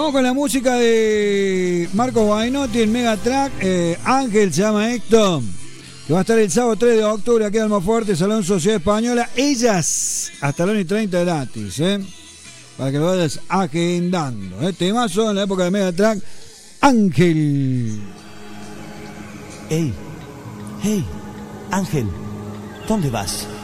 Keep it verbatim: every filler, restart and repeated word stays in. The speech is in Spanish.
Vamos con la música de Marcos Bainotti en Megatrack. Eh, Ángel se llama Héctor, que va a estar el sábado tres de octubre aquí en Almafuerte, Salón Sociedad Española. Ellas, hasta la una y treinta gratis, ¿eh? Para que lo vayas agendando. ¿eh? Temazo en la época de Megatrack. Ángel. Hey, hey, Ángel, ¿dónde vas?